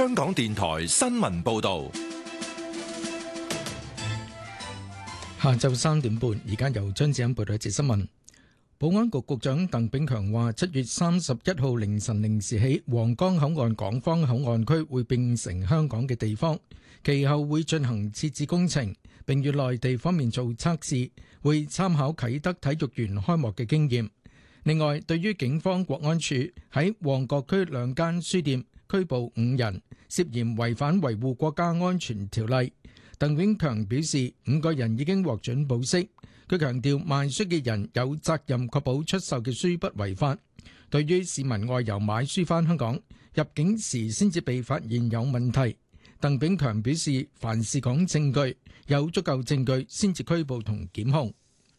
香港電台新聞報道。 下晝3點半，而家由張子欣報道一節新聞。保安局局長鄧炳強話，7月31號凌晨0時起，皇崗口岸港方口岸區會並成香港嘅地方，其後會進行設置工程，並與內地方面做測試，會參考啟德體育園開幕嘅經驗。另外，對於警方國安處喺旺角區2間書店拘捕5人，涉嫌違反維護國家安全條例，鄧炳強表示5個人已經獲准保釋。佢強調賣書嘅人有責任確保出售嘅書不違法。對於市民外遊買書返香港，入境時先至被發現有問題，鄧炳強表示凡事講證據，有足夠證據先至拘捕同檢控。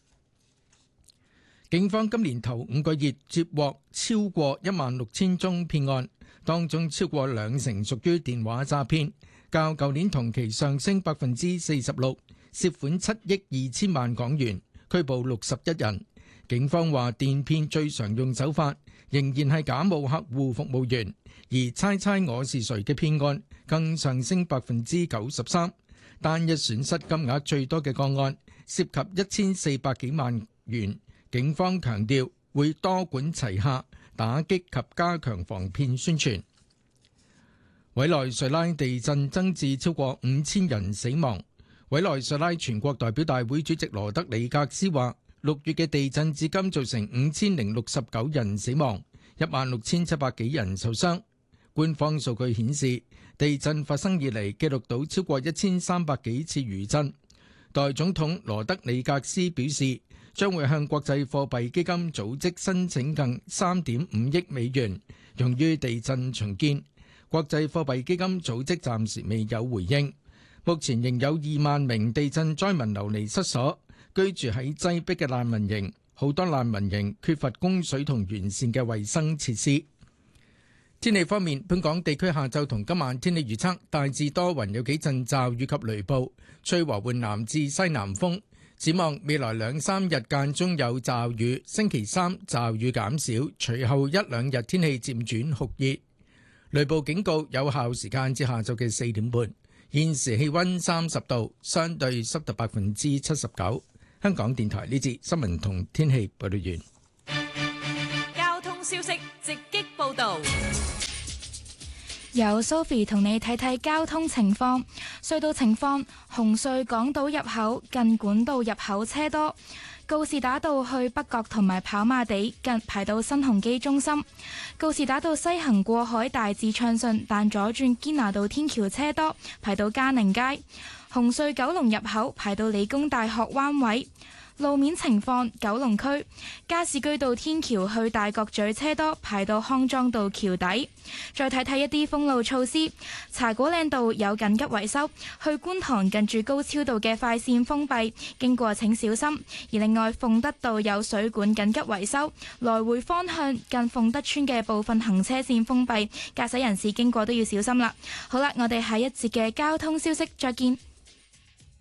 警方今年頭5個月接獲超過16000宗騙案，當中超過20%屬於電話詐騙，較舊年同期上升46%，涉款7億2千萬港元，拘捕61人。警方話電騙最常用手法仍然係假冒客戶服務員，而猜猜我是誰嘅騙案更上升93%，單日損失金額最多嘅個案涉及1400幾萬元。警方強調會多管齊下，打擊及加強防騙宣傳。委內瑞拉地震增至超過5000人死亡。委內瑞拉全國代表大會主席羅德里格斯話，6月嘅地震至今造成5069人死亡，16700幾人受傷。官方數據顯示，地震發生以嚟記錄到超過1300幾次餘震。代總統羅德里格斯表示，將會向國際貨幣基金組織申請近3.5億美元，用於地震重建。國際貨幣基金組織暫時未有回應。目前仍有2萬名地震災民流離失所，居住喺擠迫嘅難民營，好多難民營缺乏供水同完善嘅衛生設施。天氣方面，本港地區下晝同今晚天氣預測大致多雲，有幾陣驟雨及雷暴，吹和緩南至西南風。展望未來2-3日間中有驟雨，星期3驟雨減少，隨後1-2日天氣漸轉酷熱。雷暴警告有效時間至下晝嘅4點半。現時氣溫30度，相對濕度79%。香港電台呢節新聞同天氣報道完。 交通消息直擊報道。 由 Sophie 同你睇睇交通情況。隧道情況，紅隧港島入口近管道入口車多，告士打道去北角同埋跑馬地近排到新鴻基中心，告士打道西行過海大致暢順，但左轉堅拿道天橋車多，排到嘉寧街。紅隧九龍入口排到理工大學灣位。路面情況，九龍區加士居道天橋去大角咀車多，排到康莊道橋底。再睇睇一啲封路措施，茶果嶺道有緊急維修，去觀塘近住高超道嘅快線封閉，經過請小心。而另外鳳德道有水管緊急維修，來回方向近鳳德村嘅部分行車線封閉，駕駛人士經過都要小心啦。好啦，我哋下一節嘅交通消息再見。